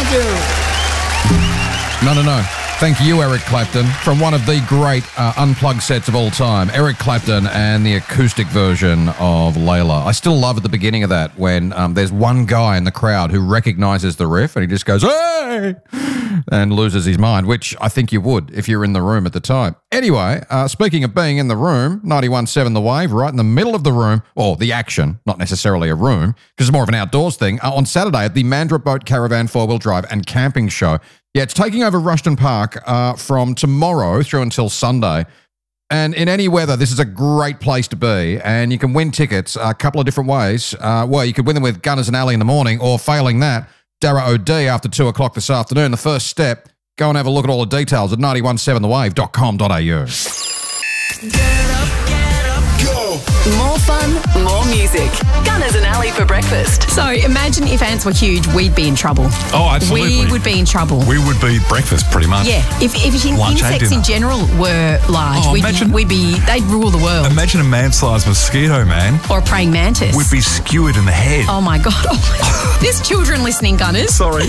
No. Thank you, Eric Clapton, from one of the great unplugged sets of all time. Eric Clapton and the acoustic version of Layla. I still love at the beginning of that when there's one guy in the crowd who recognises the riff and he just goes, hey, and loses his mind, which I think you would if you're in the room at the time. Anyway, speaking of being in the room, 91.7 The Wave, right in the middle of the room, or the action, not necessarily a room, because it's more of an outdoors thing, on Saturday at the Mandurah Boat Caravan 4-wheel drive and camping show. Yeah, it's taking over Rushton Park from tomorrow through until Sunday. And in any weather, this is a great place to be. And you can win tickets a couple of different ways. Well, you could win them with Gunners and Alley in the morning, or failing that, Darragh O'D after 2 o'clock this afternoon. The first step, go and have a look at all the details at 917thewave.com.au. Get up, go. More fun, more music. Gunners and Alley for breakfast. So imagine if ants were huge, we'd be in trouble. Oh, absolutely. We would be in trouble. We would be breakfast, pretty much. Yeah. If insects in general were large, they'd rule the world. Imagine a man-sized mosquito, man. Or a praying mantis. We'd be skewered in the head. Oh, my God. There's children listening, Gunners. Sorry.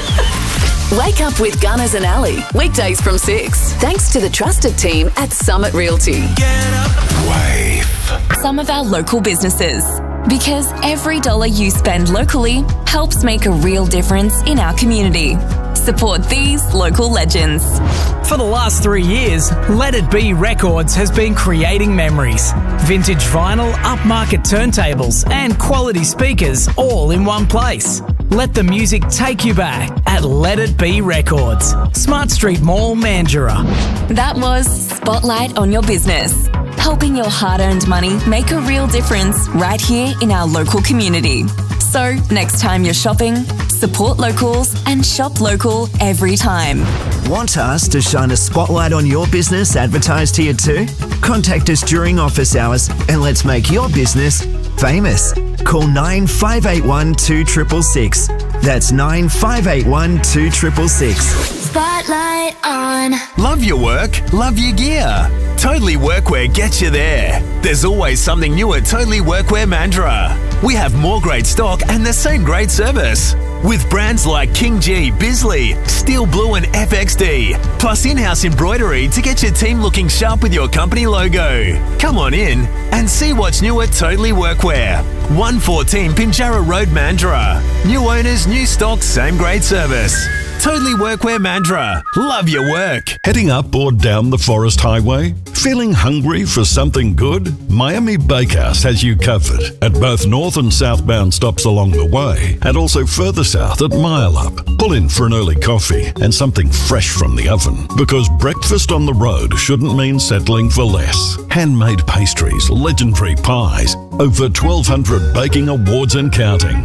Wake up with Gunners and Alley. Weekdays from 6. Thanks to the trusted team at Summit Realty. Get up. Wave. Some of our local businesses. Because every dollar you spend locally helps make a real difference in our community. Support these local legends. For the last 3 years, Let It Be Records has been creating memories. Vintage vinyl, upmarket turntables, and quality speakers all in one place. Let the music take you back at Let It Be Records. Smart Street Mall, Mandurah. That was Spotlight on Your Business. Helping your hard-earned money make a real difference right here in our local community. So, next time you're shopping, support locals and shop local every time. Want us to shine a spotlight on your business advertised here too? Contact us during office hours and let's make your business famous. Call 9581 2666. That's 9581 2666. Spotlight on. Love your work, love your gear. Totally Workwear gets you there. There's always something new at Totally Workwear Mandurah. We have more great stock and the same great service. With brands like King G, Bisley, Steel Blue and FXD. Plus in-house embroidery to get your team looking sharp with your company logo. Come on in and see what's new at Totally Workwear. 114 Pinjarra Road, Mandurah. New owners, new stock, same great service. Totally Workwear Mandurah. Love your work. Heading up or down the Forest Highway? Feeling hungry for something good? Miami Bakehouse has you covered at both north and southbound stops along the way, and also further south at Mile Up. Pull in for an early coffee and something fresh from the oven, because breakfast on the road shouldn't mean settling for less. Handmade pastries, legendary pies, over 1,200 baking awards and counting.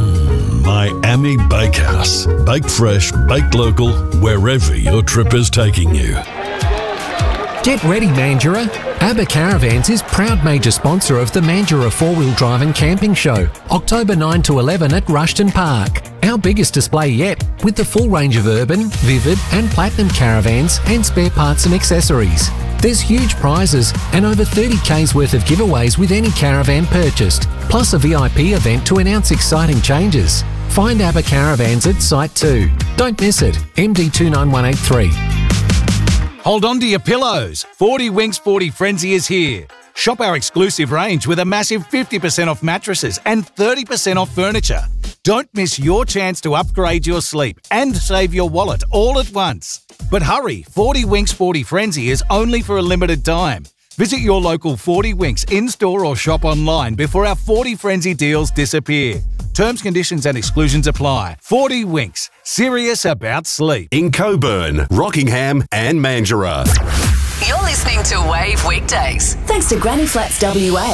Miami Bakehouse. Baked fresh, baked local, wherever your trip is taking you. Get ready, Mandurah. ABBA Caravans is proud major sponsor of the Mandurah 4-wheel drive and camping show, October 9 to 11 at Rushton Park. Our biggest display yet, with the full range of urban, vivid and platinum caravans and spare parts and accessories. There's huge prizes and over 30K's worth of giveaways with any caravan purchased, plus a VIP event to announce exciting changes. Find ABBA Caravans at Site 2. Don't miss it. MD 29183. Hold on to your pillows. 40 Winks 40 Frenzy is here. Shop our exclusive range with a massive 50% off mattresses and 30% off furniture. Don't miss your chance to upgrade your sleep and save your wallet all at once. But hurry, 40 Winks 40 Frenzy is only for a limited time. Visit your local 40 Winks in-store or shop online before our 40 Frenzy deals disappear. Terms, conditions and exclusions apply. 40 Winks. Serious about sleep. In Coburn, Rockingham and Mandurah. You're listening to Wave Weekdays. Thanks to Granny Flats WA.